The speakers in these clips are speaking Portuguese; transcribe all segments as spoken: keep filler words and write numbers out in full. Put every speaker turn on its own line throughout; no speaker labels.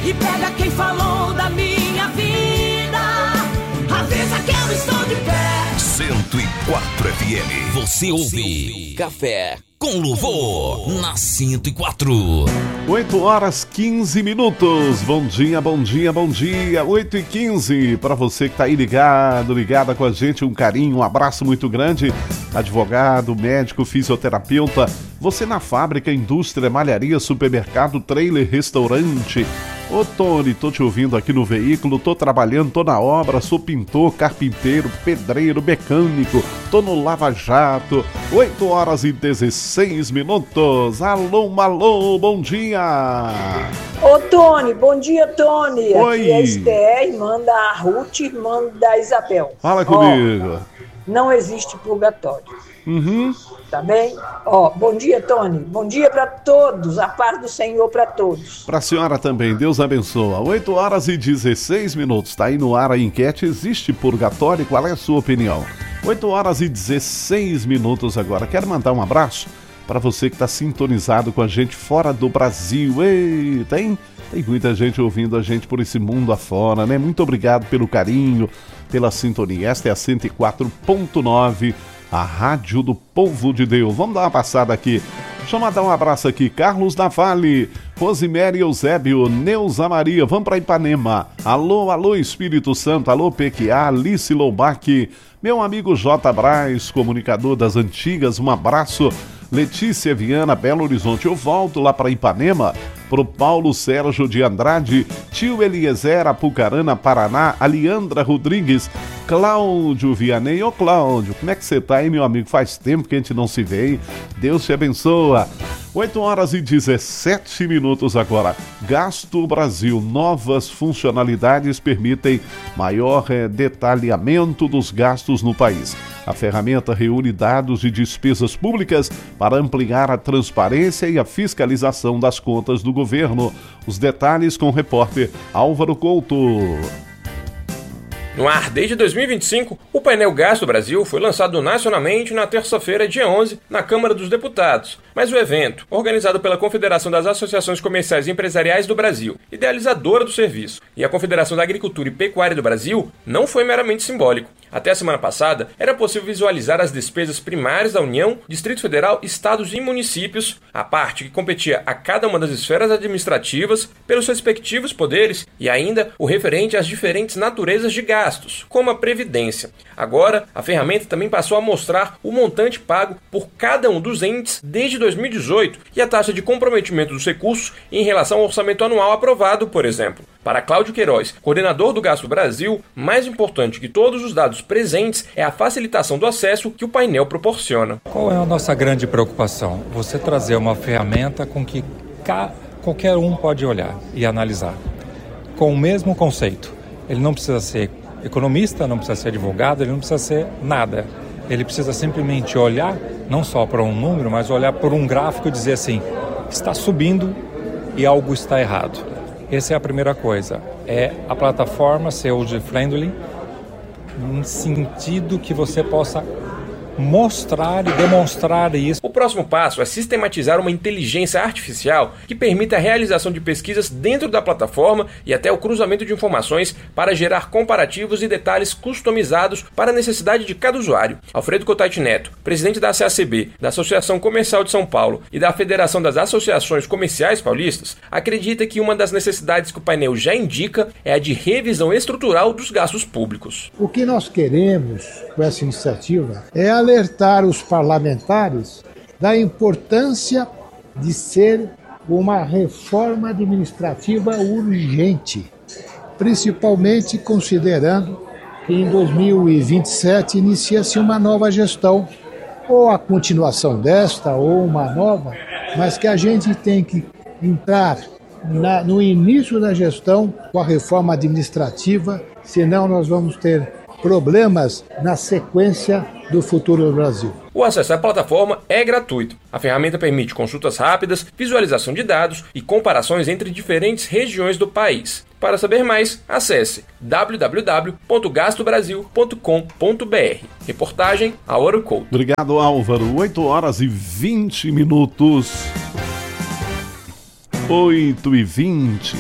e pega quem falou da minha vida. Avisa que eu estou de pé.
cento e quatro F M. Você ouve Café com Louvor na cento e quatro.
oito horas quinze minutos. Bom dia, bom dia, bom dia. oito e quinze. Para você que tá aí ligado, ligada com a gente, um carinho, um abraço muito grande. Advogado, médico, fisioterapeuta. Você na fábrica, indústria, malharia, supermercado, trailer, restaurante. Ô Tony, tô te ouvindo aqui no veículo, tô trabalhando, tô na obra, sou pintor, carpinteiro, pedreiro, mecânico, tô no Lava Jato. oito horas e dezesseis minutos. Alô, alô, bom dia.
Ô Tony, bom dia, Tony.
Oi.
Aqui é a Esther, irmã da Ruth, irmã da Isabel.
Fala comigo.
Ó, não existe purgatório.
Uhum.
Tá bem? Ó, bom dia, Tony. Bom dia para todos. A paz do Senhor para todos.
Pra senhora também, Deus abençoa. oito horas e dezesseis minutos. Tá aí no ar a enquete. Existe purgatório? Qual é a sua opinião? oito horas e dezesseis minutos agora. Quero mandar um abraço para você que está sintonizado com a gente fora do Brasil. Ei, tem, tem muita gente ouvindo a gente por esse mundo afora, né? Muito obrigado pelo carinho, pela sintonia. Esta é a cento e quatro ponto nove, a Rádio do Povo de Deus. Vamos dar uma passada aqui. Deixa eu mandar um abraço aqui. Carlos da Vale, Rosemary Eusébio, Neuza Maria. Vamos para Ipanema. Alô, alô, Espírito Santo. Alô, P Q A, Alice Loubach. Meu amigo J. Braz, comunicador das antigas. Um abraço. Letícia Viana, Belo Horizonte. Eu volto lá para Ipanema, pro Paulo Sérgio de Andrade, tio Eliezer, Apucarana, Paraná, Aliandra Rodrigues, Cláudio Vianney. Ô Cláudio, como é que você tá aí, meu amigo? Faz tempo que a gente não se vê, hein? Deus te abençoa. oito horas e dezessete minutos agora. Gasto Brasil. Novas funcionalidades permitem maior eh, detalhamento dos gastos no país. A ferramenta reúne dados de despesas públicas para ampliar a transparência e a fiscalização das contas do governo. Os detalhes com o repórter Álvaro Couto.
No ar desde dois mil e vinte e cinco, o painel Gasto Brasil foi lançado nacionalmente na terça-feira, dia onze, na Câmara dos Deputados. Mas o evento, organizado pela Confederação das Associações Comerciais e Empresariais do Brasil, idealizadora do serviço, e a Confederação da Agricultura e Pecuária do Brasil, não foi meramente simbólico. Até a semana passada, era possível visualizar as despesas primárias da União, Distrito Federal, estados e municípios, a parte que competia a cada uma das esferas administrativas, pelos respectivos poderes, e ainda o referente às diferentes naturezas de gastos, como a Previdência. Agora, a ferramenta também passou a mostrar o montante pago por cada um dos entes desde dois mil e dezoito e a taxa de comprometimento dos recursos em relação ao orçamento anual aprovado, por exemplo. Para Cláudio Queiroz, coordenador do Gasto Brasil, mais importante que todos os dados presentes é a facilitação do acesso que o painel proporciona.
Qual é a nossa grande preocupação? Você trazer uma ferramenta com que ca... qualquer um pode olhar e analisar, com o mesmo conceito. Ele não precisa ser economista, não precisa ser advogado, ele não precisa ser nada. Ele precisa simplesmente olhar, não só para um número, mas olhar por um gráfico e dizer assim, está subindo e algo está errado. Essa é a primeira coisa. É a plataforma ser user-friendly, no sentido que você possa mostrar e demonstrar isso.
O próximo passo é sistematizar uma inteligência artificial que permita a realização de pesquisas dentro da plataforma e até o cruzamento de informações para gerar comparativos e detalhes customizados para a necessidade de cada usuário. Alfredo Cotati Neto, presidente da A C A C B, da Associação Comercial de São Paulo e da Federação das Associações Comerciais Paulistas, acredita que uma das necessidades que o painel já indica é a de revisão estrutural dos gastos públicos.
O que nós queremos com essa iniciativa é alertar os parlamentares da importância de ser uma reforma administrativa urgente, principalmente considerando que em dois mil e vinte e sete inicia-se uma nova gestão, ou a continuação desta, ou uma nova, mas que a gente tem que entrar na, no início da gestão com a reforma administrativa, senão nós vamos ter problemas na sequência do futuro do Brasil.
O acesso à plataforma é gratuito. A ferramenta permite consultas rápidas, visualização de dados e comparações entre diferentes regiões do país. Para saber mais, acesse w w w ponto gasto brasil ponto com ponto b r. Reportagem Álvaro Couto.
Obrigado, Álvaro. oito horas e vinte minutos. oito e vinte.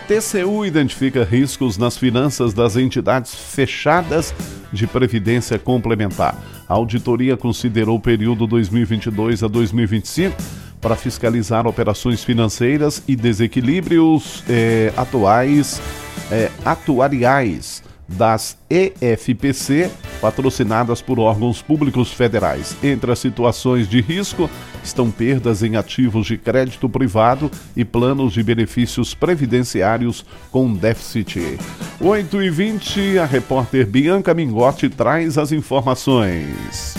T C U identifica riscos nas finanças das entidades fechadas de previdência complementar. A auditoria considerou o período dois mil e vinte e dois a dois mil e vinte e cinco para fiscalizar operações financeiras e desequilíbrios eh, atuais, eh, atuariais das E F P C, patrocinadas por órgãos públicos federais. Entre as situações de risco estão perdas em ativos de crédito privado e planos de benefícios previdenciários com déficit. oito e vinte, a repórter Bianca Mingotti traz as informações.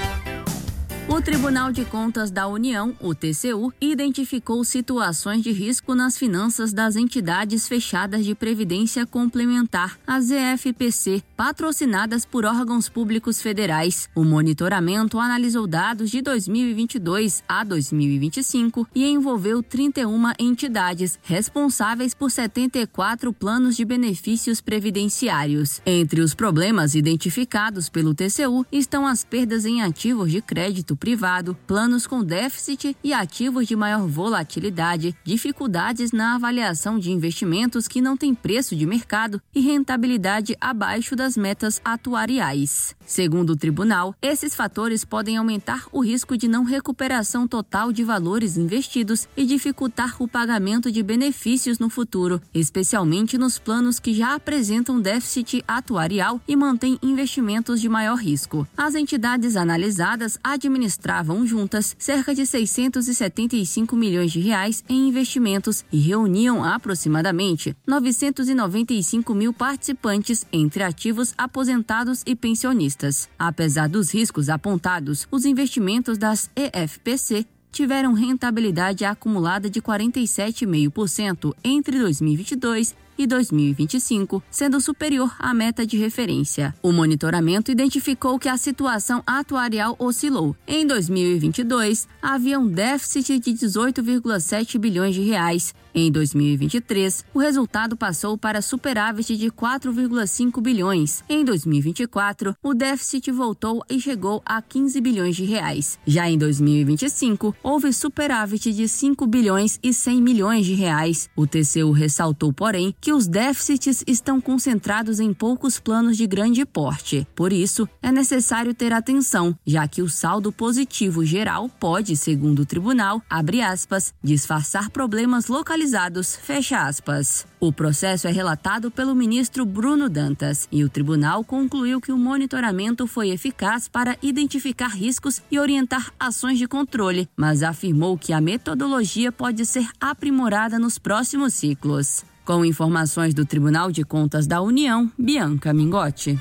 O Tribunal de Contas da União, o T C U, identificou situações de risco nas finanças das entidades fechadas de previdência complementar, as E F P C, patrocinadas por órgãos públicos federais. O monitoramento analisou dados de dois mil e vinte e dois a dois mil e vinte e cinco e envolveu trinta e uma entidades, responsáveis por setenta e quatro planos de benefícios previdenciários. Entre os problemas identificados pelo T C U estão as perdas em ativos de crédito privado, planos com déficit e ativos de maior volatilidade, dificuldades na avaliação de investimentos que não têm preço de mercado e rentabilidade abaixo das metas atuariais. Segundo o tribunal, esses fatores podem aumentar o risco de não recuperação total de valores investidos e dificultar o pagamento de benefícios no futuro, especialmente nos planos que já apresentam déficit atuarial e mantêm investimentos de maior risco. As entidades analisadas administravam juntas cerca de seiscentos e setenta e cinco milhões de reais em investimentos e reuniam aproximadamente novecentos e noventa e cinco mil participantes entre ativos, aposentados e pensionistas. Apesar dos riscos apontados, os investimentos das E F P C tiveram rentabilidade acumulada de quarenta e sete vírgula cinco por cento entre dois mil e vinte e dois e dois mil e vinte e cinco, sendo superior à meta de referência. O monitoramento identificou que a situação atuarial oscilou. Em dois mil e vinte e dois, havia um déficit de dezoito vírgula sete bilhões de reais. Em dois mil e vinte e três, o resultado passou para superávit de quatro vírgula cinco bilhões. Em dois mil e vinte e quatro, o déficit voltou e chegou a quinze bilhões de reais. Já em dois mil e vinte e cinco, houve superávit de cinco bilhões e cem milhões de reais. O T C U ressaltou, porém, que os déficits estão concentrados em poucos planos de grande porte. Por isso, é necessário ter atenção, já que o saldo positivo geral pode, segundo o tribunal, abre aspas, disfarçar problemas localizados, fecha aspas. O processo é relatado pelo ministro Bruno Dantas e o tribunal concluiu que o monitoramento foi eficaz para identificar riscos e orientar ações de controle, mas afirmou que a metodologia pode ser aprimorada nos próximos ciclos. Com informações do Tribunal de Contas da União, Bianca Mingotti.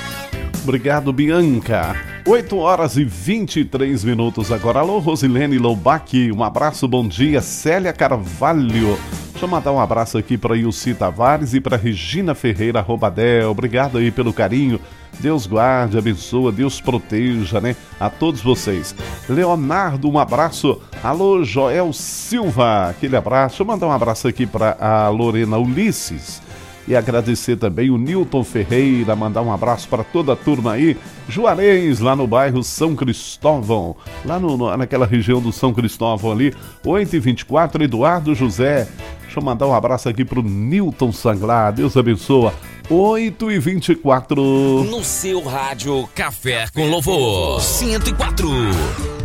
Obrigado, Bianca. oito horas e vinte e três minutos agora. Alô, Rosilene Loubach, um abraço, bom dia. Célia Carvalho. Deixa eu mandar um abraço aqui para Ilci Tavares e para Regina Ferreira Robadel. Obrigado aí pelo carinho. Deus guarde, abençoa, Deus proteja, né? A todos vocês. Leonardo, um abraço. Alô, Joel Silva, aquele abraço. Deixa eu mandar um abraço aqui para a Lorena Ulisses. E agradecer também o Nilton Ferreira, mandar um abraço para toda a turma aí. Juarez, lá no bairro São Cristóvão, lá no, no, naquela região do São Cristóvão ali. oito e vinte e quatro, Eduardo José. Deixa eu mandar um abraço aqui pro Nilton Sanglar, Deus abençoa. oito e vinte e quatro.
No seu rádio, Café com Louvor. cento e quatro.